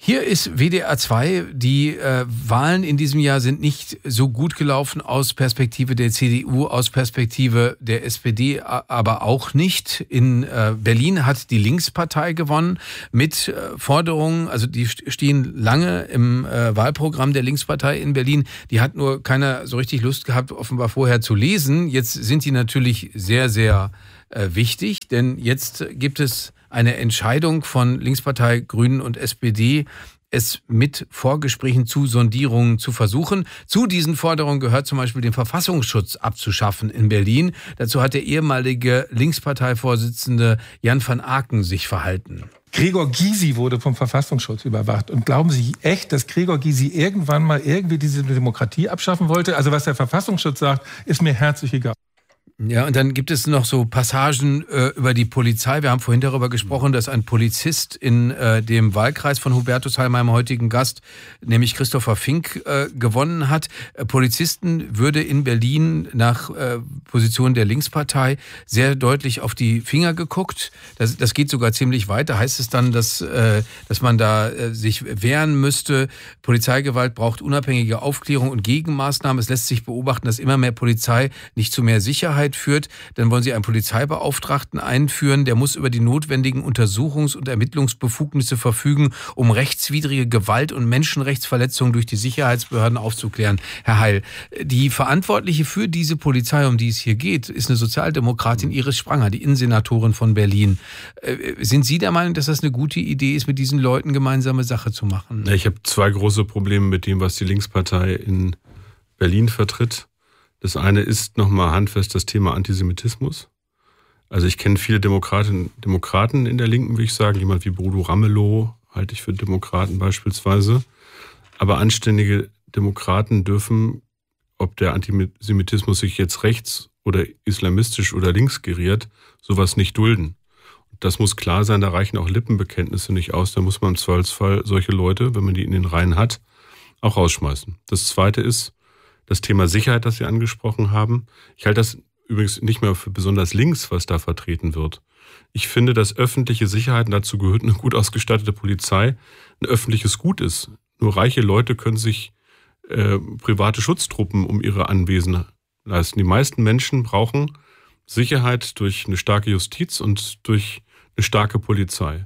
Hier ist WDR 2. Die Wahlen in diesem Jahr sind nicht so gut gelaufen aus Perspektive der CDU, aus Perspektive der SPD, aber auch nicht. In Berlin hat die Linkspartei gewonnen mit Forderungen, also die stehen lange im Wahlprogramm der Linkspartei in Berlin. Die hat nur keiner so richtig Lust gehabt, offenbar vorher zu lesen. Jetzt sind die natürlich sehr, sehr wichtig, denn jetzt gibt es eine Entscheidung von Linkspartei, Grünen und SPD, es mit Vorgesprächen zu Sondierungen zu versuchen. Zu diesen Forderungen gehört zum Beispiel, den Verfassungsschutz abzuschaffen in Berlin. Dazu hat der ehemalige Linksparteivorsitzende Jan van Aken sich verhalten. Gregor Gysi wurde vom Verfassungsschutz überwacht. Und glauben Sie echt, dass Gregor Gysi irgendwann mal irgendwie diese Demokratie abschaffen wollte? Also was der Verfassungsschutz sagt, ist mir herzlich egal. Ja, und dann gibt es noch so Passagen über die Polizei. Wir haben vorhin darüber gesprochen, dass ein Polizist in dem Wahlkreis von Hubertus Heil, meinem heutigen Gast, nämlich Christopher Fink, gewonnen hat. Polizisten würde in Berlin nach Position der Linkspartei sehr deutlich auf die Finger geguckt. Das geht sogar ziemlich weit. Da heißt es dann, dass man da sich wehren müsste. Polizeigewalt braucht unabhängige Aufklärung und Gegenmaßnahmen. Es lässt sich beobachten, dass immer mehr Polizei nicht zu mehr Sicherheit führt. Dann wollen sie einen Polizeibeauftragten einführen, der muss über die notwendigen Untersuchungs- und Ermittlungsbefugnisse verfügen, um rechtswidrige Gewalt und Menschenrechtsverletzungen durch die Sicherheitsbehörden aufzuklären. Herr Heil, die Verantwortliche für diese Polizei, um die es hier geht, ist eine Sozialdemokratin, Iris Spranger, die Innensenatorin von Berlin. Sind Sie der Meinung, dass das eine gute Idee ist, mit diesen Leuten gemeinsame Sache zu machen? Ich habe zwei große Probleme mit dem, was die Linkspartei in Berlin vertritt. Das eine ist nochmal handfest das Thema Antisemitismus. Also ich kenne viele Demokraten in der Linken, würde ich sagen. Jemand wie Bodo Ramelow halte ich für Demokraten beispielsweise. Aber anständige Demokraten dürfen, ob der Antisemitismus sich jetzt rechts oder islamistisch oder links geriert, sowas nicht dulden. Das muss klar sein, da reichen auch Lippenbekenntnisse nicht aus. Da muss man im Zweifelsfall solche Leute, wenn man die in den Reihen hat, auch rausschmeißen. Das zweite ist das Thema Sicherheit, das Sie angesprochen haben. Ich halte das übrigens nicht mehr für besonders links, was da vertreten wird. Ich finde, dass öffentliche Sicherheit, und dazu gehört eine gut ausgestattete Polizei, ein öffentliches Gut ist. Nur reiche Leute können sich private Schutztruppen um ihre Anwesen leisten. Die meisten Menschen brauchen Sicherheit durch eine starke Justiz und durch eine starke Polizei.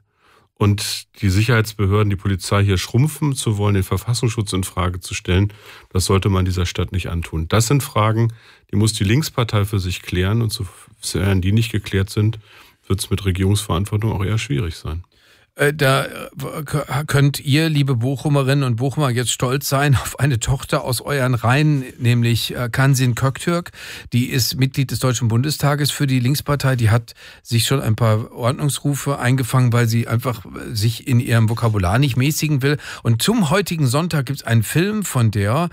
Und die Sicherheitsbehörden, die Polizei hier schrumpfen zu wollen, den Verfassungsschutz in Frage zu stellen, das sollte man dieser Stadt nicht antun. Das sind Fragen, die muss die Linkspartei für sich klären. Und sofern die nicht geklärt sind, wird es mit Regierungsverantwortung auch eher schwierig sein. Da könnt ihr, liebe Bochumerinnen und Bochumer, jetzt stolz sein auf eine Tochter aus euren Reihen, nämlich Kansin Köktürk. Die ist Mitglied des Deutschen Bundestages für die Linkspartei. Die hat sich schon ein paar Ordnungsrufe eingefangen, weil sie einfach sich in ihrem Vokabular nicht mäßigen will. Und zum heutigen Sonntag gibt es einen Film von der,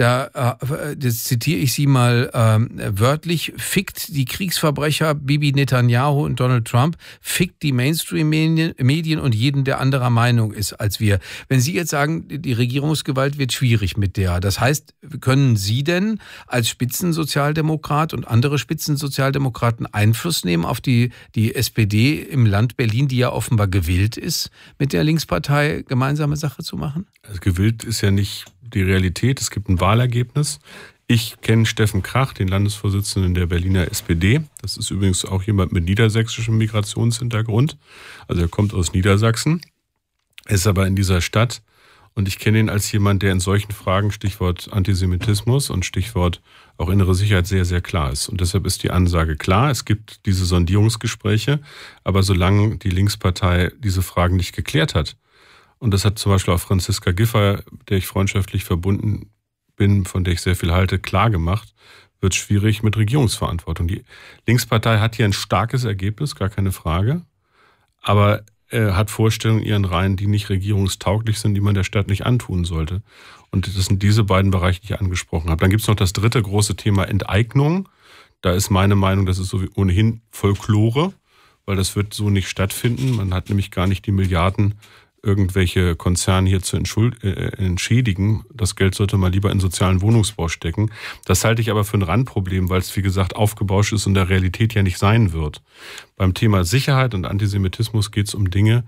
das zitiere ich sie mal wörtlich, fickt die Kriegsverbrecher Bibi Netanyahu und Donald Trump, fickt die Mainstream-Medien und jeden, der anderer Meinung ist als wir. Wenn Sie jetzt sagen, die Regierungsgewalt wird schwierig mit der, das heißt, können Sie denn als Spitzensozialdemokrat und andere Spitzensozialdemokraten Einfluss nehmen auf die SPD im Land Berlin, die ja offenbar gewillt ist, mit der Linkspartei gemeinsame Sache zu machen? Also gewillt ist ja nicht die Realität. Es gibt ein Wahlergebnis. Ich kenne Steffen Krach, den Landesvorsitzenden der Berliner SPD. Das ist übrigens auch jemand mit niedersächsischem Migrationshintergrund. Also er kommt aus Niedersachsen, ist aber in dieser Stadt. Und ich kenne ihn als jemand, der in solchen Fragen, Stichwort Antisemitismus und Stichwort auch innere Sicherheit, sehr, sehr klar ist. Und deshalb ist die Ansage klar, es gibt diese Sondierungsgespräche. Aber solange die Linkspartei diese Fragen nicht geklärt hat, und das hat zum Beispiel auch Franziska Giffey, der ich freundschaftlich verbunden bin, von der ich sehr viel halte, klar gemacht, wird es schwierig mit Regierungsverantwortung. Die Linkspartei hat hier ein starkes Ergebnis, gar keine Frage, aber hat Vorstellungen in ihren Reihen, die nicht regierungstauglich sind, die man der Stadt nicht antun sollte. Und das sind diese beiden Bereiche, die ich angesprochen habe. Dann gibt es noch das dritte große Thema Enteignung. Da ist meine Meinung, das ist so wie ohnehin Folklore, weil das wird so nicht stattfinden. Man hat nämlich gar nicht die Milliarden, irgendwelche Konzerne hier zu entschädigen. Das Geld sollte man lieber in sozialen Wohnungsbau stecken. Das halte ich aber für ein Randproblem, weil es, wie gesagt, aufgebauscht ist und der Realität ja nicht sein wird. Beim Thema Sicherheit und Antisemitismus geht es um Dinge,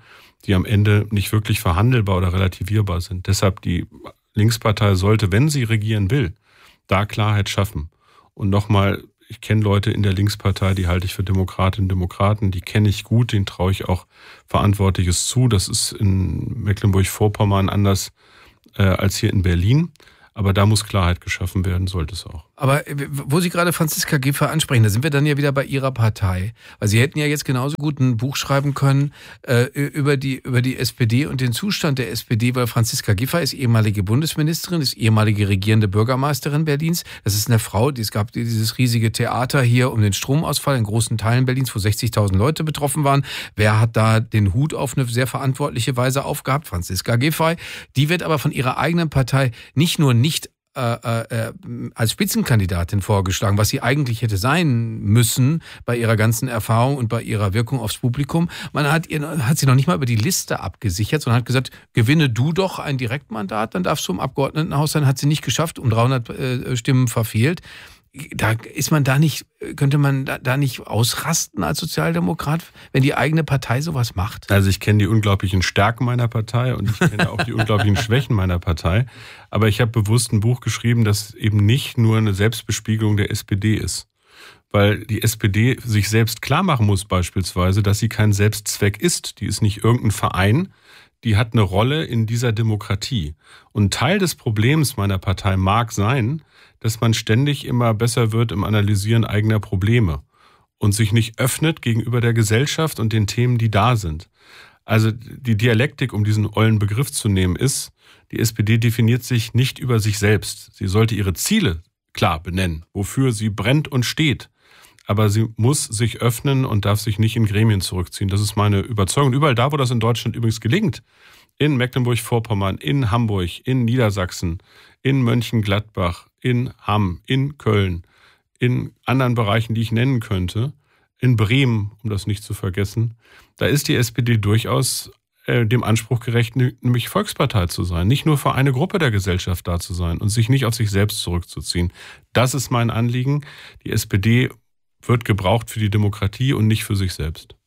die am Ende nicht wirklich verhandelbar oder relativierbar sind. Deshalb die Linkspartei sollte, wenn sie regieren will, da Klarheit schaffen. Und nochmal, ich kenne Leute in der Linkspartei, die halte ich für Demokratinnen und Demokraten, die kenne ich gut, denen traue ich auch Verantwortliches zu. Das ist in Mecklenburg-Vorpommern anders als hier in Berlin. Aber da muss Klarheit geschaffen werden, sollte es auch. Aber wo Sie gerade Franziska Giffey ansprechen, da sind wir dann ja wieder bei Ihrer Partei. Weil Sie hätten ja jetzt genauso gut ein Buch schreiben können über die SPD und den Zustand der SPD, weil Franziska Giffey ist ehemalige Bundesministerin, ist ehemalige regierende Bürgermeisterin Berlins. Das ist eine Frau, es gab dieses riesige Theater hier um den Stromausfall in großen Teilen Berlins, wo 60.000 Leute betroffen waren. Wer hat da den Hut auf eine sehr verantwortliche Weise aufgehabt? Franziska Giffey. Die wird aber von ihrer eigenen Partei nicht als Spitzenkandidatin vorgeschlagen, was sie eigentlich hätte sein müssen bei ihrer ganzen Erfahrung und bei ihrer Wirkung aufs Publikum. Man hat sie noch nicht mal über die Liste abgesichert, sondern hat gesagt, gewinne du doch ein Direktmandat, dann darfst du im Abgeordnetenhaus sein. Hat sie nicht geschafft, um 300 Stimmen verfehlt. Könnte man da nicht ausrasten als Sozialdemokrat, wenn die eigene Partei sowas macht? Also ich kenne die unglaublichen Stärken meiner Partei und ich kenne auch die unglaublichen Schwächen meiner Partei. Aber ich habe bewusst ein Buch geschrieben, das eben nicht nur eine Selbstbespiegelung der SPD ist. Weil die SPD sich selbst klar machen muss beispielsweise, dass sie kein Selbstzweck ist. Die ist nicht irgendein Verein. Die hat eine Rolle in dieser Demokratie. Und Teil des Problems meiner Partei mag sein, dass man ständig immer besser wird im Analysieren eigener Probleme und sich nicht öffnet gegenüber der Gesellschaft und den Themen, die da sind. Also die Dialektik, um diesen ollen Begriff zu nehmen, ist, die SPD definiert sich nicht über sich selbst. Sie sollte ihre Ziele klar benennen, wofür sie brennt und steht. Aber sie muss sich öffnen und darf sich nicht in Gremien zurückziehen. Das ist meine Überzeugung. Überall da, wo das in Deutschland übrigens gelingt, in Mecklenburg-Vorpommern, in Hamburg, in Niedersachsen, in Mönchengladbach, in Hamm, in Köln, in anderen Bereichen, die ich nennen könnte, in Bremen, um das nicht zu vergessen, da ist die SPD durchaus dem Anspruch gerecht, nämlich Volkspartei zu sein, nicht nur für eine Gruppe der Gesellschaft da zu sein und sich nicht auf sich selbst zurückzuziehen. Das ist mein Anliegen. Die SPD wird gebraucht für die Demokratie und nicht für sich selbst.